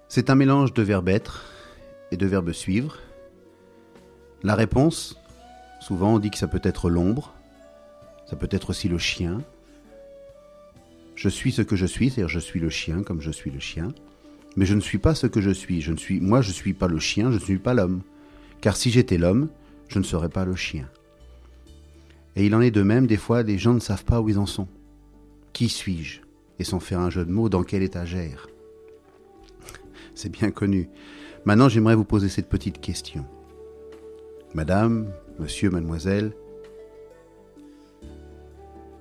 C'est un mélange de verbe être et de verbe suivre. La réponse, souvent on dit que ça peut être l'ombre, ça peut être aussi le chien. Je suis ce que je suis, c'est-à-dire je suis le chien comme je suis le chien. Mais je ne suis pas ce que je suis. Moi, je ne suis pas le chien, je ne suis pas l'homme. Car si j'étais l'homme, je ne serais pas le chien. Et il en est de même, des fois, les gens ne savent pas où ils en sont. Qui suis-je ? Et sans faire un jeu de mots, dans quelle étagère ? C'est bien connu. Maintenant, j'aimerais vous poser cette petite question. Madame, monsieur, mademoiselle, qui êtes-vous ?